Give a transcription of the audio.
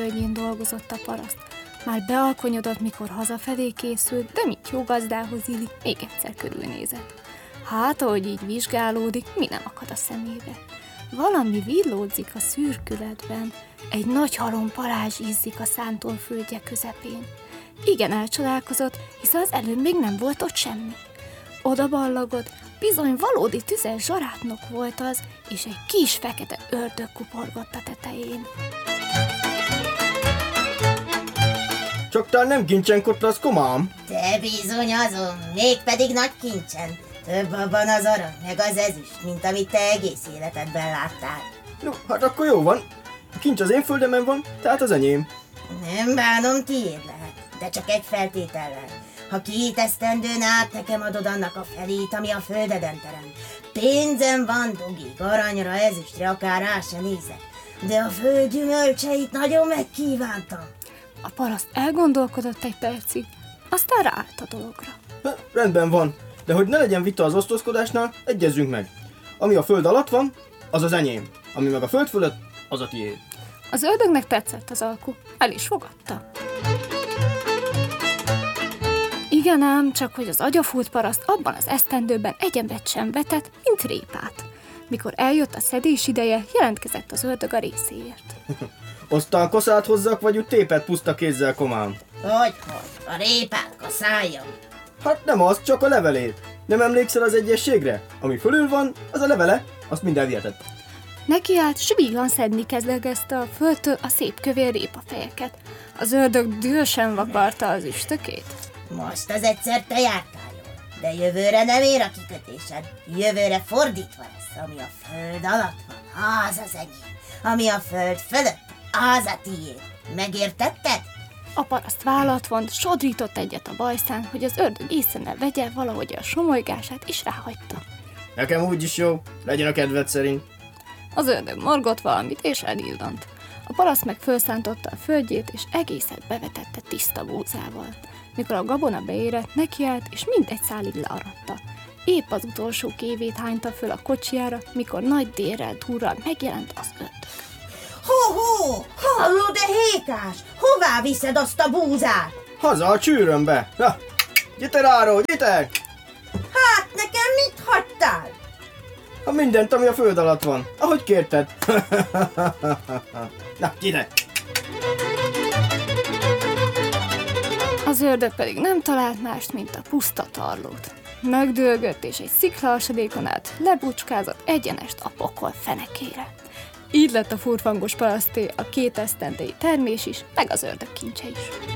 földjén dolgozott a paraszt. Már bealkonyodott, mikor hazafelé készült, de mint jó gazdához illik, még egyszer körülnézett. Hát, ahogy így vizsgálódik, mi nem akad a szemébe. Valami villódzik a szürkületben, egy nagy halom parázs izzik a szántóföldje közepén. Igen elcsodálkozott, hiszen az előbb még nem volt ott semmi. Oda ballagott, bizony valódi tüzes zsarátnok volt az, és egy kis fekete ördög kuporgott a tetején. Csak talán nem kincsen kotrasz, komám? Te bizony azon, mégpedig nagy kincsen. Több abban az arany, meg az ezüst, mint amit te egész életedben láttál. No, hát akkor jó van. A kincs az én földemen van, tehát az enyém. Nem bánom, tiéd lehet, de csak egy feltétellel. Ha 2 esztendőn át nekem adod annak a felét, ami a földeden terem. Pénzem van dugig, aranyra, ezüstre, akár rá se nézek. De a föld gyümölcseit nagyon megkívántam. A paraszt elgondolkodott egy percig, aztán ráállt a dologra. Ha, rendben van, de hogy ne legyen vita az osztozkodásnál, egyezzünk meg. Ami a föld alatt van, az az enyém. Ami meg a föld fölött, az a tiéd. Az ördögnek tetszett az alku, el is fogadta. Igen ám, csak hogy az agyafúlt paraszt abban az esztendőben egy embert sem vetett, mint répát. Mikor eljött a szedés ideje, jelentkezett az ördög a részéért. Aztán koszát hozzak, vagy úgy tépet puszta kézzel, komám? Hogy, a répát kaszáljam? Hát nem az, csak a levelét. Nem emlékszel az egyességre? Ami fölül van, az a levele, azt mind elvihetett. Nekiállt, s vígan szedni kezdegezte a földtől a szép kövér répafejeket. Az ördög dühösen vakarta az üstökét. Most az egyszer te jártál jól, de jövőre nem ér a kikötésed. Jövőre fordítva lesz, ami a föld alatt van, az az enyém. Ami a föld fölött, az a tiéd. Megértetted? A paraszt vállat vont, sodrított egyet a bajszán, hogy az ördög észre ne vegye valahogy a somolygását, és ráhagyta. Nekem úgyis jó, legyen a kedved szerint. Az ördög morgott valamit, és elillant. A paraszt meg fölszántotta a földjét, és egészet bevetette tiszta búzával. Mikor a gabona beérett, nekiállt, és mindegy szálig learatta. Épp az utolsó kévét hányta föl a kocsijára, mikor nagy dérrel durral megjelent az ördög. Ho-ho! Hallod-e, Hékás? Hová viszed azt a búzát? Haza a csűrömbe! Na, gyere ráról, gyere! Hát nekem mit hagytál? Ha mindent, ami a föld alatt van, ahogy kérted. Na, gyere! Az ördög pedig nem talált mást, mint a puszta tarlót. Megdőlgött, és egy sziklahasadékon át lebucskázott egyenest a pokol fenekére. Így lett a furfangos paraszté a 2 esztendei termés is, meg az ördög kincse is.